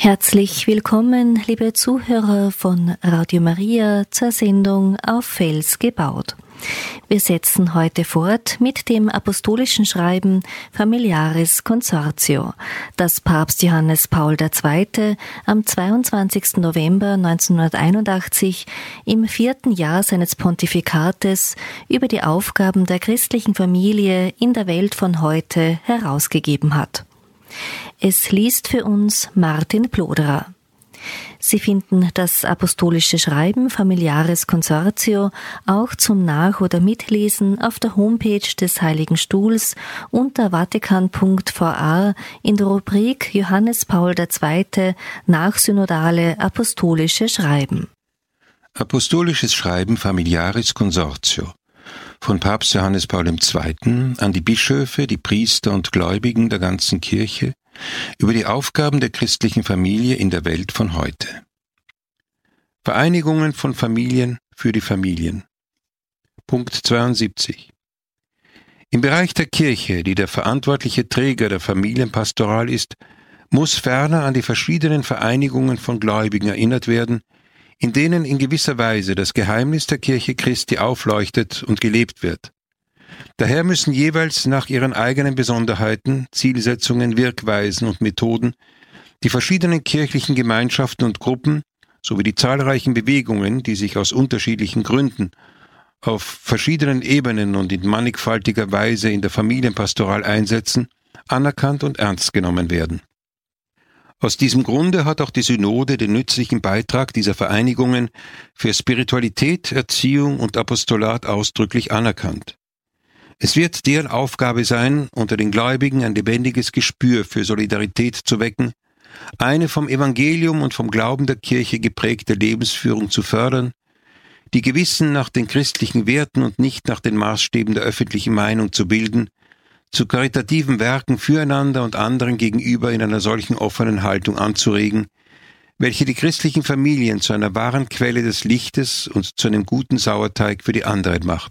Herzlich willkommen, liebe Zuhörer von Radio Maria, zur Sendung Auf Fels gebaut. Wir setzen heute fort mit dem apostolischen Schreiben Familiaris Consortio, das Papst Johannes Paul II. Am 22. November 1981 im 4. Jahr seines Pontifikates über die Aufgaben der christlichen Familie in der Welt von heute herausgegeben hat. Es liest für uns Martin Ploderer. Sie finden das apostolische Schreiben Familiaris Consortio auch zum Nach- oder Mitlesen auf der Homepage des Heiligen Stuhls unter vatikan.va in der Rubrik Johannes Paul II. Nachsynodale apostolische Schreiben. Apostolisches Schreiben Familiaris Consortio von Papst Johannes Paul II. An die Bischöfe, die Priester und Gläubigen der ganzen Kirche über die Aufgaben der christlichen Familie in der Welt von heute. Vereinigungen von Familien für die Familien. Punkt 72. Im Bereich der Kirche, die der verantwortliche Träger der Familienpastoral ist, muss ferner an die verschiedenen Vereinigungen von Gläubigen erinnert werden, in denen in gewisser Weise das Geheimnis der Kirche Christi aufleuchtet und gelebt wird. Daher müssen jeweils nach ihren eigenen Besonderheiten, Zielsetzungen, Wirkweisen und Methoden die verschiedenen kirchlichen Gemeinschaften und Gruppen sowie die zahlreichen Bewegungen, die sich aus unterschiedlichen Gründen auf verschiedenen Ebenen und in mannigfaltiger Weise in der Familienpastoral einsetzen, anerkannt und ernst genommen werden. Aus diesem Grunde hat auch die Synode den nützlichen Beitrag dieser Vereinigungen für Spiritualität, Erziehung und Apostolat ausdrücklich anerkannt. Es wird deren Aufgabe sein, unter den Gläubigen ein lebendiges Gespür für Solidarität zu wecken, eine vom Evangelium und vom Glauben der Kirche geprägte Lebensführung zu fördern, die Gewissen nach den christlichen Werten und nicht nach den Maßstäben der öffentlichen Meinung zu bilden, zu karitativen Werken füreinander und anderen gegenüber in einer solchen offenen Haltung anzuregen, welche die christlichen Familien zu einer wahren Quelle des Lichtes und zu einem guten Sauerteig für die anderen macht.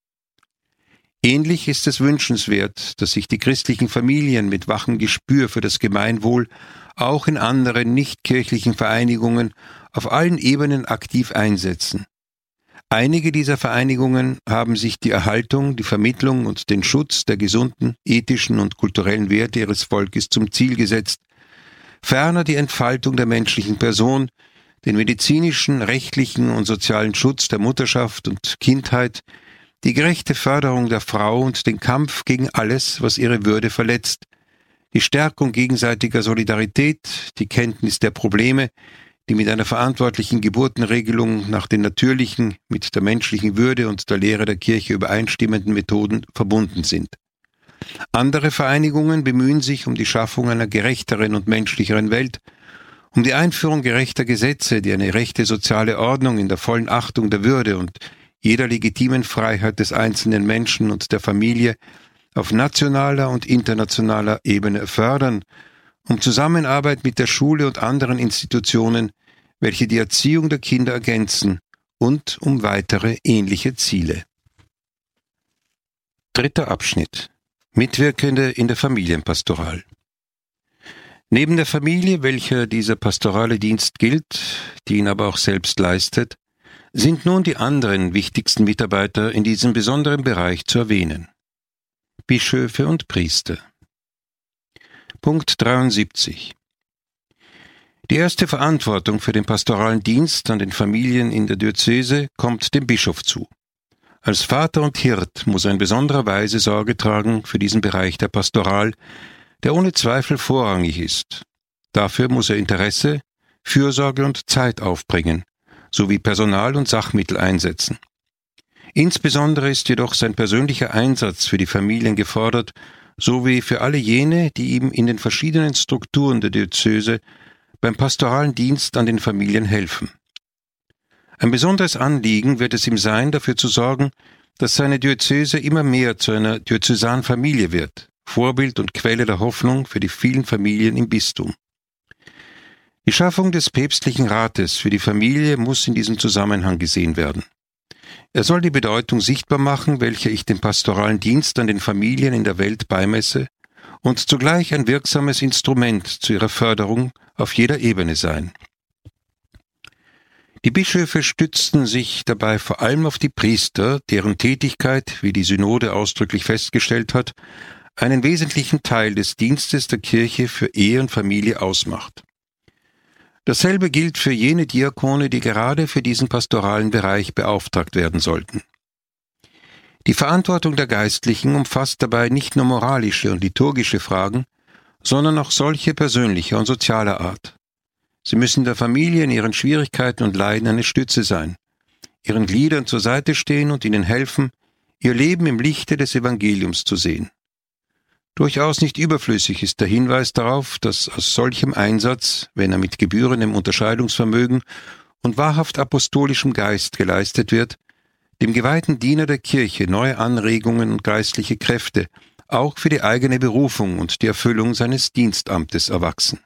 Ähnlich ist es wünschenswert, dass sich die christlichen Familien mit wachem Gespür für das Gemeinwohl auch in anderen nichtkirchlichen Vereinigungen auf allen Ebenen aktiv einsetzen. Einige dieser Vereinigungen haben sich die Erhaltung, die Vermittlung und den Schutz der gesunden, ethischen und kulturellen Werte ihres Volkes zum Ziel gesetzt, ferner die Entfaltung der menschlichen Person, den medizinischen, rechtlichen und sozialen Schutz der Mutterschaft und Kindheit, die gerechte Förderung der Frau und den Kampf gegen alles, was ihre Würde verletzt, die Stärkung gegenseitiger Solidarität, die Kenntnis der Probleme, die mit einer verantwortlichen Geburtenregelung nach den natürlichen, mit der menschlichen Würde und der Lehre der Kirche übereinstimmenden Methoden verbunden sind. Andere Vereinigungen bemühen sich um die Schaffung einer gerechteren und menschlicheren Welt, um die Einführung gerechter Gesetze, die eine rechte soziale Ordnung in der vollen Achtung der Würde und jeder legitimen Freiheit des einzelnen Menschen und der Familie auf nationaler und internationaler Ebene fördern, um Zusammenarbeit mit der Schule und anderen Institutionen, welche die Erziehung der Kinder ergänzen, und um weitere ähnliche Ziele. 3. Abschnitt. Mitwirkende in der Familienpastoral. Neben der Familie, welcher dieser pastorale Dienst gilt, die ihn aber auch selbst leistet, sind nun die anderen wichtigsten Mitarbeiter in diesem besonderen Bereich zu erwähnen. Bischöfe und Priester. Punkt 73. Die erste Verantwortung für den pastoralen Dienst an den Familien in der Diözese kommt dem Bischof zu. Als Vater und Hirt muss er in besonderer Weise Sorge tragen für diesen Bereich der Pastoral, der ohne Zweifel vorrangig ist. Dafür muss er Interesse, Fürsorge und Zeit aufbringen, sowie Personal und Sachmittel einsetzen. Insbesondere ist jedoch sein persönlicher Einsatz für die Familien gefordert, sowie für alle jene, die ihm in den verschiedenen Strukturen der Diözese beim pastoralen Dienst an den Familien helfen. Ein besonderes Anliegen wird es ihm sein, dafür zu sorgen, dass seine Diözese immer mehr zu einer Diözesanfamilie wird, Vorbild und Quelle der Hoffnung für die vielen Familien im Bistum. Die Schaffung des päpstlichen Rates für die Familie muss in diesem Zusammenhang gesehen werden. Er soll die Bedeutung sichtbar machen, welche ich dem pastoralen Dienst an den Familien in der Welt beimesse und zugleich ein wirksames Instrument zu ihrer Förderung auf jeder Ebene sein. Die Bischöfe stützten sich dabei vor allem auf die Priester, deren Tätigkeit, wie die Synode ausdrücklich festgestellt hat, einen wesentlichen Teil des Dienstes der Kirche für Ehe und Familie ausmacht. Dasselbe gilt für jene Diakone, die gerade für diesen pastoralen Bereich beauftragt werden sollten. Die Verantwortung der Geistlichen umfasst dabei nicht nur moralische und liturgische Fragen, sondern auch solche persönlicher und sozialer Art. Sie müssen der Familie in ihren Schwierigkeiten und Leiden eine Stütze sein, ihren Gliedern zur Seite stehen und ihnen helfen, ihr Leben im Lichte des Evangeliums zu sehen. Durchaus nicht überflüssig ist der Hinweis darauf, dass aus solchem Einsatz, wenn er mit gebührendem Unterscheidungsvermögen und wahrhaft apostolischem Geist geleistet wird, dem geweihten Diener der Kirche neue Anregungen und geistliche Kräfte auch für die eigene Berufung und die Erfüllung seines Dienstamtes erwachsen.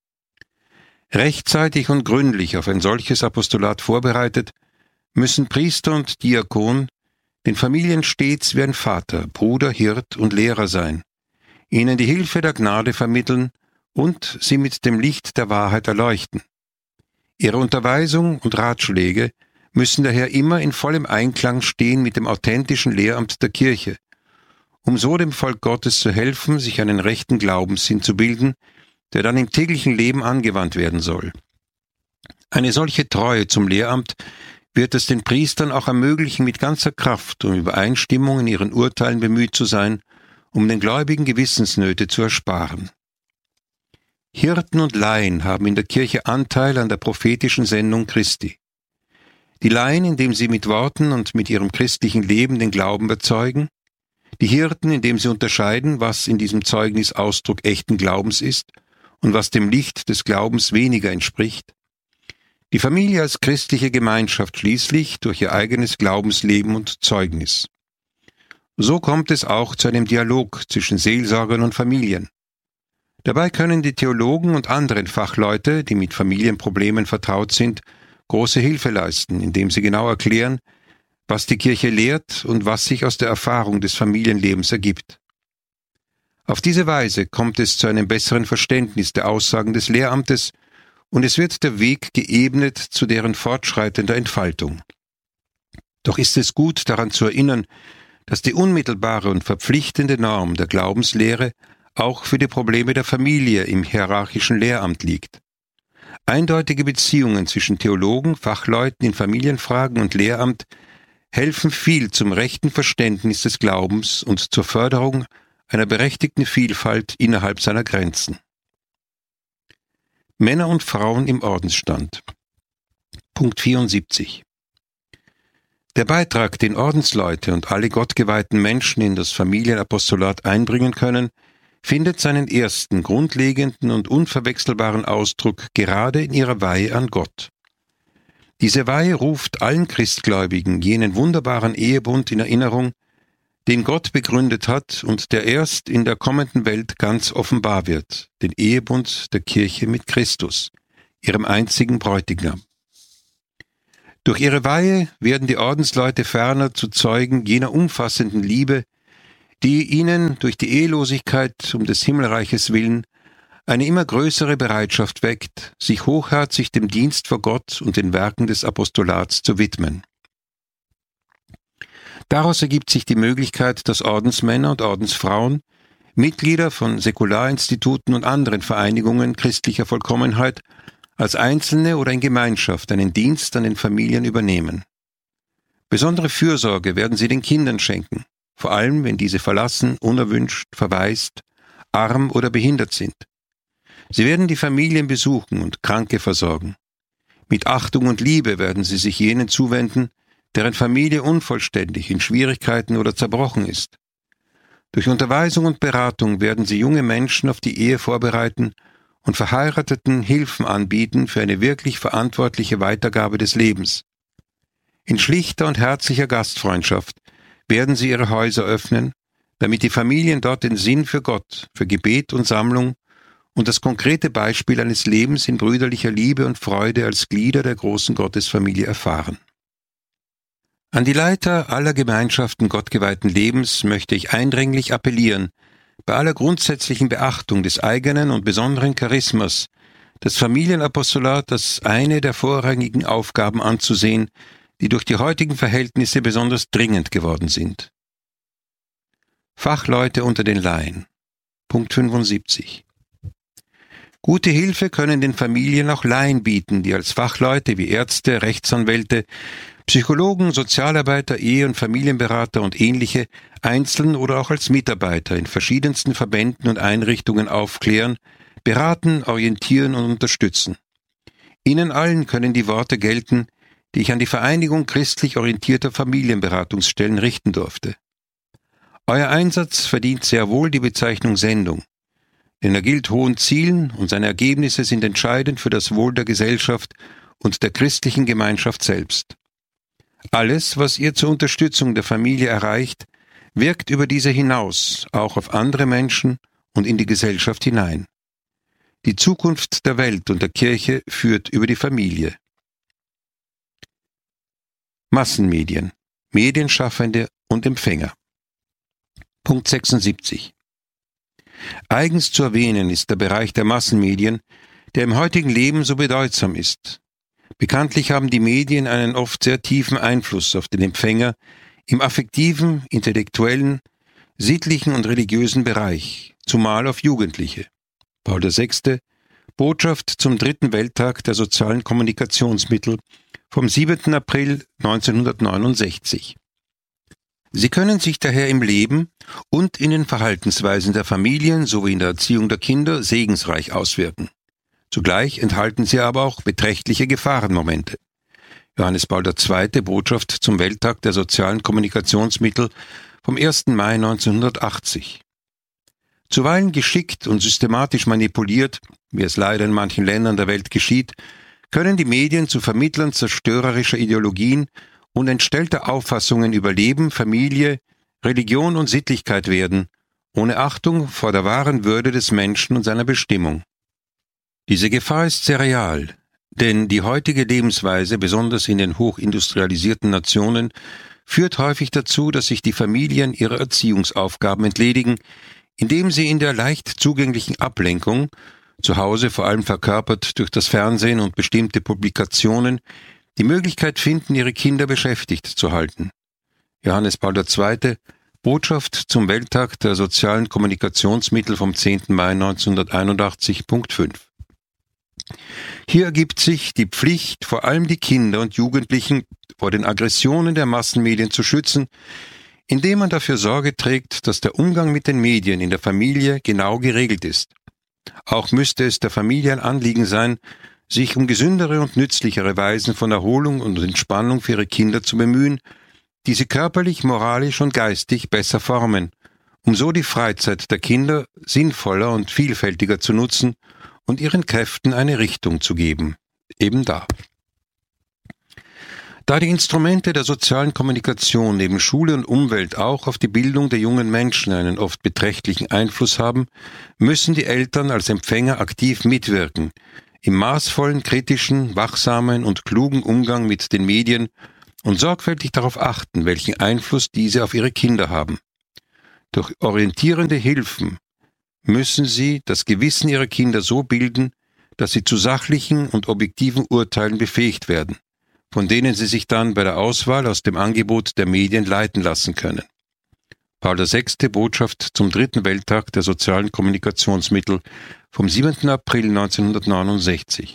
Rechtzeitig und gründlich auf ein solches Apostolat vorbereitet, müssen Priester und Diakon den Familien stets wie ein Vater, Bruder, Hirt und Lehrer sein, ihnen die Hilfe der Gnade vermitteln und sie mit dem Licht der Wahrheit erleuchten. Ihre Unterweisung und Ratschläge müssen daher immer in vollem Einklang stehen mit dem authentischen Lehramt der Kirche, um so dem Volk Gottes zu helfen, sich einen rechten Glaubenssinn zu bilden, der dann im täglichen Leben angewandt werden soll. Eine solche Treue zum Lehramt wird es den Priestern auch ermöglichen, mit ganzer Kraft um Übereinstimmung in ihren Urteilen bemüht zu sein, um den Gläubigen Gewissensnöte zu ersparen. Hirten und Laien haben in der Kirche Anteil an der prophetischen Sendung Christi. Die Laien, indem sie mit Worten und mit ihrem christlichen Leben den Glauben bezeugen, die Hirten, indem sie unterscheiden, was in diesem Zeugnis Ausdruck echten Glaubens ist und was dem Licht des Glaubens weniger entspricht, die Familie als christliche Gemeinschaft schließlich durch ihr eigenes Glaubensleben und Zeugnis. So kommt es auch zu einem Dialog zwischen Seelsorgern und Familien. Dabei können die Theologen und anderen Fachleute, die mit Familienproblemen vertraut sind, große Hilfe leisten, indem sie genau erklären, was die Kirche lehrt und was sich aus der Erfahrung des Familienlebens ergibt. Auf diese Weise kommt es zu einem besseren Verständnis der Aussagen des Lehramtes und es wird der Weg geebnet zu deren fortschreitender Entfaltung. Doch ist es gut, daran zu erinnern, dass die unmittelbare und verpflichtende Norm der Glaubenslehre auch für die Probleme der Familie im hierarchischen Lehramt liegt. Eindeutige Beziehungen zwischen Theologen, Fachleuten in Familienfragen und Lehramt helfen viel zum rechten Verständnis des Glaubens und zur Förderung einer berechtigten Vielfalt innerhalb seiner Grenzen. Männer und Frauen im Ordensstand. Punkt 74. Der Beitrag, den Ordensleute und alle gottgeweihten Menschen in das Familienapostolat einbringen können, findet seinen ersten, grundlegenden und unverwechselbaren Ausdruck gerade in ihrer Weihe an Gott. Diese Weihe ruft allen Christgläubigen jenen wunderbaren Ehebund in Erinnerung, den Gott begründet hat und der erst in der kommenden Welt ganz offenbar wird, den Ehebund der Kirche mit Christus, ihrem einzigen Bräutigam. Durch ihre Weihe werden die Ordensleute ferner zu Zeugen jener umfassenden Liebe, die ihnen durch die Ehelosigkeit um des Himmelreiches willen eine immer größere Bereitschaft weckt, sich hochherzig dem Dienst vor Gott und den Werken des Apostolats zu widmen. Daraus ergibt sich die Möglichkeit, dass Ordensmänner und Ordensfrauen, Mitglieder von Säkularinstituten und anderen Vereinigungen christlicher Vollkommenheit, als Einzelne oder in Gemeinschaft einen Dienst an den Familien übernehmen. Besondere Fürsorge werden sie den Kindern schenken, vor allem wenn diese verlassen, unerwünscht, verwaist, arm oder behindert sind. Sie werden die Familien besuchen und Kranke versorgen. Mit Achtung und Liebe werden sie sich jenen zuwenden, deren Familie unvollständig, in Schwierigkeiten oder zerbrochen ist. Durch Unterweisung und Beratung werden sie junge Menschen auf die Ehe vorbereiten und Verheirateten Hilfen anbieten für eine wirklich verantwortliche Weitergabe des Lebens. In schlichter und herzlicher Gastfreundschaft werden sie ihre Häuser öffnen, damit die Familien dort den Sinn für Gott, für Gebet und Sammlung und das konkrete Beispiel eines Lebens in brüderlicher Liebe und Freude als Glieder der großen Gottesfamilie erfahren. An die Leiter aller Gemeinschaften gottgeweihten Lebens möchte ich eindringlich appellieren, bei aller grundsätzlichen Beachtung des eigenen und besonderen Charismas, das Familienapostolat als eine der vorrangigen Aufgaben anzusehen, die durch die heutigen Verhältnisse besonders dringend geworden sind. Fachleute unter den Laien. Punkt 75. Gute Hilfe können den Familien auch Laien bieten, die als Fachleute wie Ärzte, Rechtsanwälte, Psychologen, Sozialarbeiter, Ehe- und Familienberater und ähnliche einzeln oder auch als Mitarbeiter in verschiedensten Verbänden und Einrichtungen aufklären, beraten, orientieren und unterstützen. Ihnen allen können die Worte gelten, die ich an die Vereinigung christlich orientierter Familienberatungsstellen richten durfte. Euer Einsatz verdient sehr wohl die Bezeichnung Sendung, denn er gilt hohen Zielen und seine Ergebnisse sind entscheidend für das Wohl der Gesellschaft und der christlichen Gemeinschaft selbst. Alles, was ihr zur Unterstützung der Familie erreicht, wirkt über diese hinaus, auch auf andere Menschen und in die Gesellschaft hinein. Die Zukunft der Welt und der Kirche führt über die Familie. Massenmedien, Medienschaffende und Empfänger. Punkt 76. Eigens zu erwähnen ist der Bereich der Massenmedien, der im heutigen Leben so bedeutsam ist. Bekanntlich haben die Medien einen oft sehr tiefen Einfluss auf den Empfänger im affektiven, intellektuellen, sittlichen und religiösen Bereich, zumal auf Jugendliche. Paul VI. Botschaft zum 3. Welttag der sozialen Kommunikationsmittel vom 7. April 1969. Sie können sich daher im Leben und in den Verhaltensweisen der Familien sowie in der Erziehung der Kinder segensreich auswirken. Zugleich enthalten sie aber auch beträchtliche Gefahrenmomente. Johannes Paul II. Botschaft zum Welttag der sozialen Kommunikationsmittel vom 1. Mai 1980. Zuweilen geschickt und systematisch manipuliert, wie es leider in manchen Ländern der Welt geschieht, können die Medien zu Vermittlern zerstörerischer Ideologien und entstellter Auffassungen über Leben, Familie, Religion und Sittlichkeit werden, ohne Achtung vor der wahren Würde des Menschen und seiner Bestimmung. Diese Gefahr ist sehr real, denn die heutige Lebensweise, besonders in den hochindustrialisierten Nationen, führt häufig dazu, dass sich die Familien ihrer Erziehungsaufgaben entledigen, indem sie in der leicht zugänglichen Ablenkung, zu Hause vor allem verkörpert durch das Fernsehen und bestimmte Publikationen, die Möglichkeit finden, ihre Kinder beschäftigt zu halten. Johannes Paul II. Botschaft zum Welttag der sozialen Kommunikationsmittel vom 10. Mai 1981, Punkt 5. Hier ergibt sich die Pflicht, vor allem die Kinder und Jugendlichen vor den Aggressionen der Massenmedien zu schützen, indem man dafür Sorge trägt, dass der Umgang mit den Medien in der Familie genau geregelt ist. Auch müsste es der Familie ein Anliegen sein, sich um gesündere und nützlichere Weisen von Erholung und Entspannung für ihre Kinder zu bemühen, die sie körperlich, moralisch und geistig besser formen, um so die Freizeit der Kinder sinnvoller und vielfältiger zu nutzen und ihren Kräften eine Richtung zu geben. Eben da. Da die Instrumente der sozialen Kommunikation neben Schule und Umwelt auch auf die Bildung der jungen Menschen einen oft beträchtlichen Einfluss haben, müssen die Eltern als Empfänger aktiv mitwirken, im maßvollen, kritischen, wachsamen und klugen Umgang mit den Medien und sorgfältig darauf achten, welchen Einfluss diese auf ihre Kinder haben. Durch orientierende Hilfen müssen sie das Gewissen ihrer Kinder so bilden, dass sie zu sachlichen und objektiven Urteilen befähigt werden, von denen sie sich dann bei der Auswahl aus dem Angebot der Medien leiten lassen können. Paul VI. Botschaft zum 3. Welttag der sozialen Kommunikationsmittel vom 7. April 1969.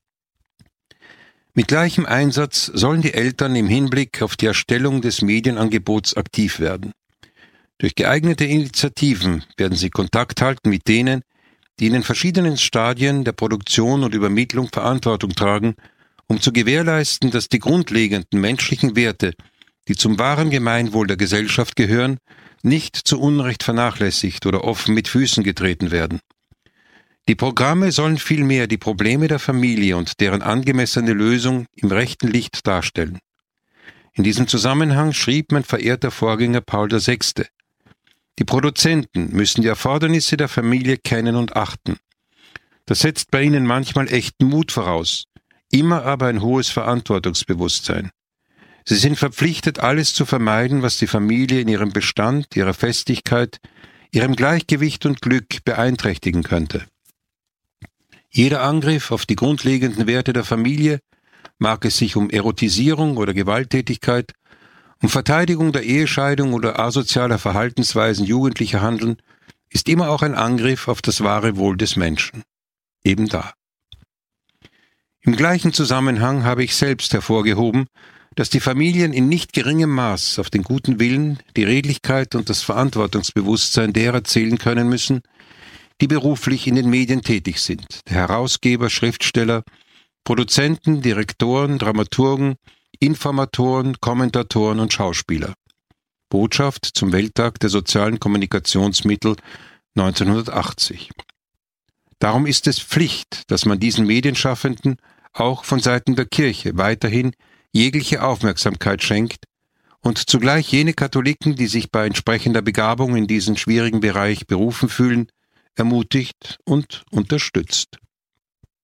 Mit gleichem Einsatz sollen die Eltern im Hinblick auf die Erstellung des Medienangebots aktiv werden. Durch geeignete Initiativen werden sie Kontakt halten mit denen, die in den verschiedenen Stadien der Produktion und Übermittlung Verantwortung tragen, um zu gewährleisten, dass die grundlegenden menschlichen Werte, die zum wahren Gemeinwohl der Gesellschaft gehören, nicht zu Unrecht vernachlässigt oder offen mit Füßen getreten werden. Die Programme sollen vielmehr die Probleme der Familie und deren angemessene Lösung im rechten Licht darstellen. In diesem Zusammenhang schrieb mein verehrter Vorgänger Paul VI. Die Produzenten müssen die Erfordernisse der Familie kennen und achten. Das setzt bei ihnen manchmal echten Mut voraus, immer aber ein hohes Verantwortungsbewusstsein. Sie sind verpflichtet, alles zu vermeiden, was die Familie in ihrem Bestand, ihrer Festigkeit, ihrem Gleichgewicht und Glück beeinträchtigen könnte. Jeder Angriff auf die grundlegenden Werte der Familie, mag es sich um Erotisierung oder Gewalttätigkeit, um Verteidigung der Ehescheidung oder asozialer Verhaltensweisen Jugendlicher handeln, ist immer auch ein Angriff auf das wahre Wohl des Menschen. Eben da. Im gleichen Zusammenhang habe ich selbst hervorgehoben, dass die Familien in nicht geringem Maß auf den guten Willen, die Redlichkeit und das Verantwortungsbewusstsein derer zählen können müssen, die beruflich in den Medien tätig sind, der Herausgeber, Schriftsteller, Produzenten, Direktoren, Dramaturgen, Informatoren, Kommentatoren und Schauspieler. Botschaft zum Welttag der sozialen Kommunikationsmittel 1980. Darum ist es Pflicht, dass man diesen Medienschaffenden auch von Seiten der Kirche weiterhin jegliche Aufmerksamkeit schenkt und zugleich jene Katholiken, die sich bei entsprechender Begabung in diesen schwierigen Bereich berufen fühlen, ermutigt und unterstützt.